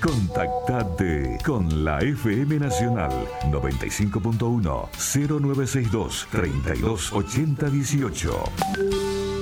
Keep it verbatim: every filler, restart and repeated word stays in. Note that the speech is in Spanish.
Contactate con la F M Nacional noventa y cinco punto uno cero nueve seis dos treinta y dos ochenta dieciocho.